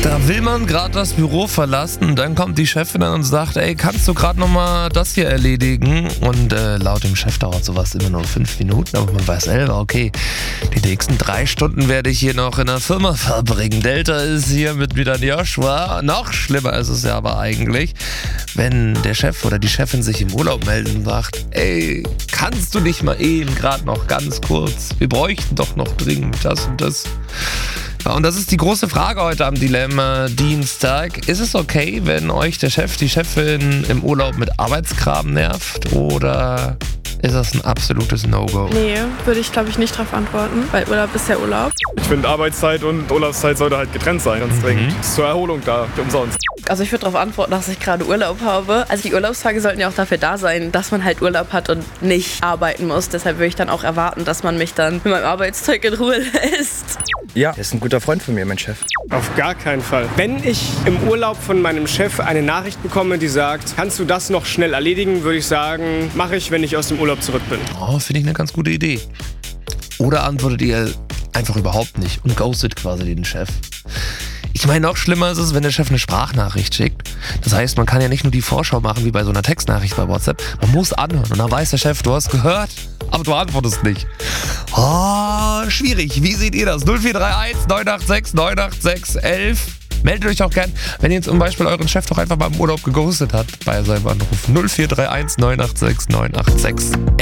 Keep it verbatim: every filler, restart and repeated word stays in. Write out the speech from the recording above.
Da will man gerade das Büro verlassen, dann kommt die Chefin dann und sagt, ey, kannst du gerade nochmal das hier erledigen? Und äh, laut dem Chef dauert sowas immer nur fünf Minuten, aber man weiß selber, okay, die nächsten drei Stunden werde ich hier noch in der Firma verbringen. Delta ist hier mit wieder Joshua. Noch schlimmer ist es ja aber eigentlich, wenn der Chef oder die Chefin sich im Urlaub meldet und sagt, ey, kannst du nicht mal eben gerade noch ganz kurz? Wir bräuchten doch noch dringend das und das. Ja, und das ist die große Frage heute am Dilemma-Dienstag. Ist es okay, wenn euch der Chef, die Chefin im Urlaub mit Arbeitskram nervt? Oder ist das ein absolutes No-Go? Nee, würde ich glaube ich nicht drauf antworten, weil Urlaub ist ja Urlaub. Ich finde, Arbeitszeit und Urlaubszeit sollte halt getrennt sein, ganz dringend. Mhm. Ist zur Erholung da, umsonst. Also ich würde darauf antworten, dass ich gerade Urlaub habe. Also die Urlaubstage sollten ja auch dafür da sein, dass man halt Urlaub hat und nicht arbeiten muss. Deshalb würde ich dann auch erwarten, dass man mich dann mit meinem Arbeitszeug in Ruhe lässt. Ja, er ist ein guter Freund von mir, mein Chef. Auf gar keinen Fall. Wenn ich im Urlaub von meinem Chef eine Nachricht bekomme, die sagt, kannst du das noch schnell erledigen, würde ich sagen, mache ich, wenn ich aus dem Urlaub zurück bin. Oh, finde ich eine ganz gute Idee. Oder antwortet ihr einfach überhaupt nicht und ghostet quasi den Chef? Ich meine, noch schlimmer ist es, wenn der Chef eine Sprachnachricht schickt. Das heißt, man kann ja nicht nur die Vorschau machen wie bei so einer Textnachricht bei WhatsApp. Man muss anhören und dann weiß der Chef, du hast gehört, aber du antwortest nicht. Oh, schwierig. Wie seht ihr das? null vier drei eins neun acht sechs neun acht sechs elf. Meldet euch auch gern, wenn ihr zum Beispiel euren Chef doch einfach mal im Urlaub geghostet habt bei seinem Anruf. null vier drei eins neun acht sechs neun acht sechs elf.